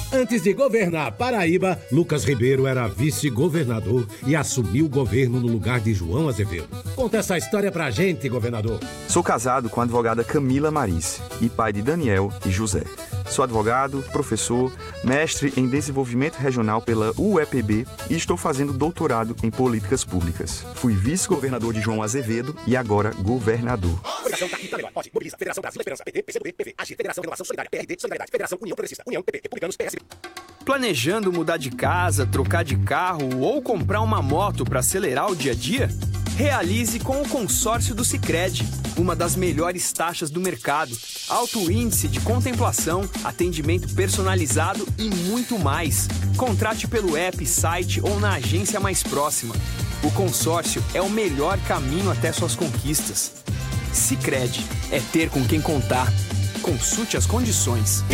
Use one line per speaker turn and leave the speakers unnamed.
Antes de governar Paraíba, Lucas Ribeiro era vice-governador e assumiu o governo no lugar de João Azevedo. Conta essa história pra gente, governador.
Sou casado com a advogada Camila Marice e pai de Daniel e José. Sou advogado, professor, mestre em desenvolvimento regional pela UEPB e estou fazendo doutorado em políticas públicas. Fui vice-governador de João Azevedo e agora governador.
Federação Daqui Tá Melhor. Pode. Mobiliza. Federação Brasil Esperança. PT, PCdoB, PV. Agir. Federação Renovação Solidária. PRD, Solidariedade. Federação União Progressista. União, PP. Republicanos, PSB.
Planejando mudar de casa, trocar de carro ou comprar uma moto para acelerar o dia a dia? Realize com o consórcio do Sicredi, uma das melhores taxas do mercado, alto índice de contemplação, atendimento personalizado e muito mais. Contrate pelo app, site ou na agência mais próxima. O consórcio é o melhor caminho até suas conquistas. Sicredi é ter com quem contar. Consulte as condições.